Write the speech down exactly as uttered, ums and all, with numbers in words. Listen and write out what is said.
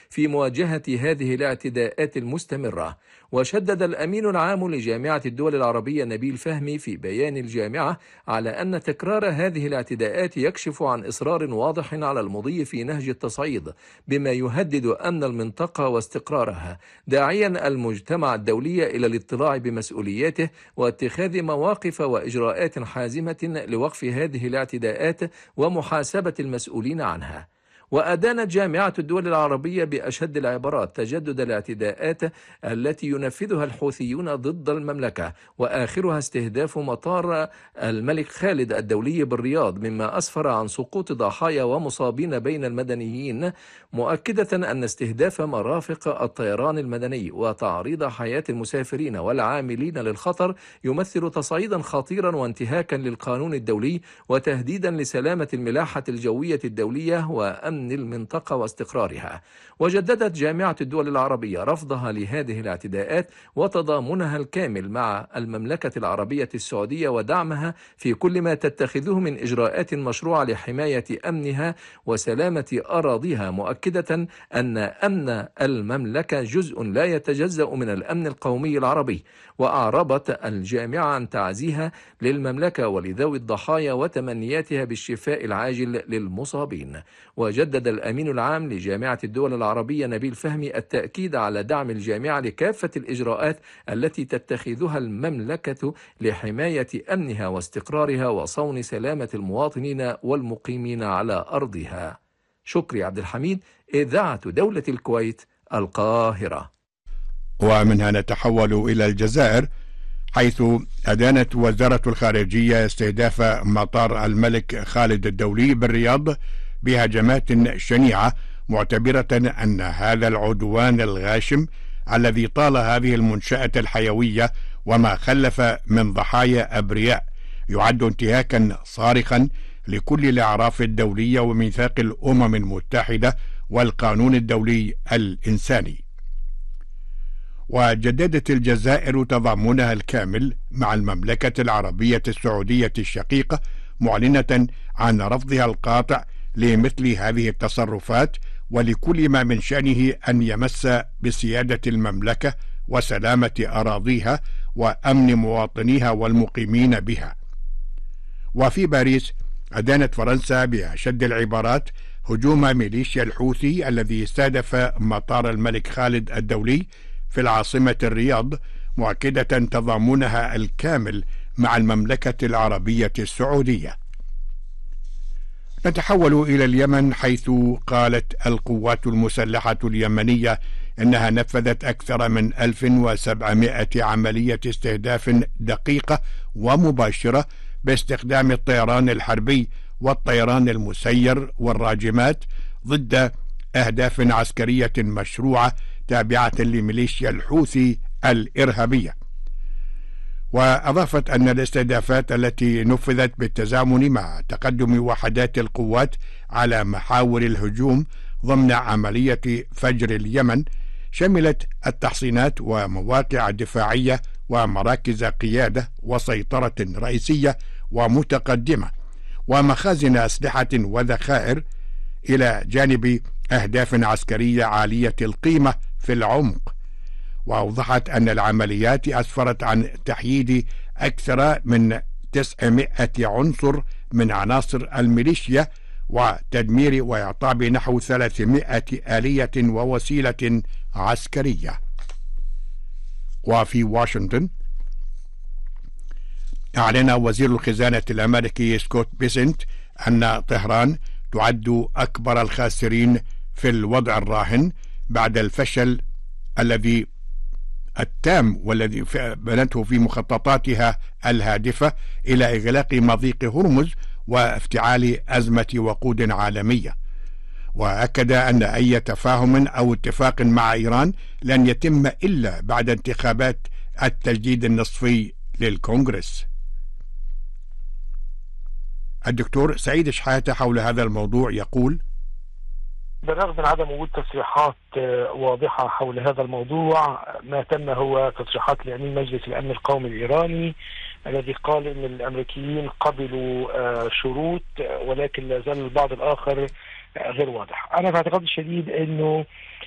في مواجهة هذه الاعتداءات المستمرة. وشدد الأمين العام لجامعة الدول العربية نبيل فهمي في بيان الجامعة على أن تكرار هذه الاعتداءات يكشف عن إصرار واضح على المضي في نهج التصعيد بما يهدد أمن المنطقة واستقرارها، داعيا المجتمع الدولي إلى الاطلاع بمسؤولياته واتخاذ مواقف وإجراءات حازمة لوقف هذه الاعتداءات ومحاسبة المسؤولين عنها. وأدانت جامعة الدول العربية بأشد العبارات تجدد الاعتداءات التي ينفذها الحوثيون ضد المملكة، وآخرها استهداف مطار الملك خالد الدولي بالرياض، مما أسفر عن سقوط ضحايا ومصابين بين المدنيين، مؤكدة أن استهداف مرافق الطيران المدني وتعريض حياة المسافرين والعاملين للخطر يمثل تصعيدا خطيرا وانتهاكا للقانون الدولي وتهديدا لسلامة الملاحة الجوية الدولية وأمن المنطقة واستقرارها. وجددت جامعة الدول العربية رفضها لهذه الاعتداءات وتضامنها الكامل مع المملكة العربية السعودية ودعمها في كل ما تتخذه من إجراءات مشروعة لحماية أمنها وسلامة أراضيها، مؤكدة أن أمن المملكة جزء لا يتجزأ من الأمن القومي العربي. وأعربت الجامعة عن تعزيها للمملكة ولذوي الضحايا وتمنياتها بالشفاء العاجل للمصابين. وجدد الأمين العام لجامعة الدول العربية نبيل فهمي التأكيد على دعم الجامعة لكافة الإجراءات التي تتخذها المملكة لحماية أمنها واستقرارها وصون سلامة المواطنين والمقيمين على أرضها. شكري عبد الحميد، إذاعة دولة الكويت، القاهرة. ومنها نتحول إلى الجزائر، حيث أدانت وزارة الخارجية استهداف مطار الملك خالد الدولي بالرياض بهجمات شنيعة، معتبرة أن هذا العدوان الغاشم الذي طال هذه المنشأة الحيوية وما خلف من ضحايا أبرياء يعد انتهاكا صارخا لكل الأعراف الدولية وميثاق الأمم المتحدة والقانون الدولي الإنساني. وجددت الجزائر تضامنها الكامل مع المملكة العربية السعودية الشقيقة، معلنة عن رفضها القاطع لمثل هذه التصرفات ولكل ما من شأنه أن يمس بسيادة المملكة وسلامة أراضيها وأمن مواطنيها والمقيمين بها. وفي باريس أدانت فرنسا بأشد العبارات هجوم ميليشيا الحوثي الذي استهدف مطار الملك خالد الدولي في العاصمة الرياض، مؤكدة تضامنها الكامل مع المملكة العربية السعودية. نتحول إلى اليمن، حيث قالت القوات المسلحة اليمنية إنها نفذت أكثر من ألف وسبعمائة عملية استهداف دقيقة ومباشرة باستخدام الطيران الحربي والطيران المسير والراجمات ضد أهداف عسكرية مشروعة تابعة لميليشيا الحوثي الإرهابية. وأضافت أن الاستهدافات التي نفذت بالتزامن مع تقدم وحدات القوات على محاور الهجوم ضمن عملية فجر اليمن شملت التحصينات ومواقع دفاعية ومراكز قيادة وسيطرة رئيسية ومتقدمة ومخازن أسلحة وذخائر، إلى جانب أهداف عسكرية عالية القيمة في العمق. وأوضحت أن العمليات أسفرت عن تحييد أكثر من تسعمائة عنصر من عناصر الميليشيا وتدمير وإعطاب نحو ثلاثمائة آلية ووسيلة عسكرية. وفي واشنطن أعلن وزير الخزانة الأمريكي سكوت بيسنت أن طهران تعد أكبر الخاسرين في الوضع الراهن بعد الفشل الذي التام والذي بنته في مخططاتها الهادفة إلى إغلاق مضيق هرمز وافتعال أزمة وقود عالمية. وأكد أن أي تفاهم أو اتفاق مع إيران لن يتم إلا بعد انتخابات التجديد النصفي للكونغرس. الدكتور سعيد شحاتة حول هذا الموضوع يقول: بالرغم من عدم وجود تصريحات واضحة حول هذا الموضوع، ما تم هو تصريحات لأمين مجلس الأمن القومي الإيراني الذي قال أن الأمريكيين قبلوا شروط ولكن لا زال البعض الآخر غير واضح. أنا في اعتقادي الشديد أنه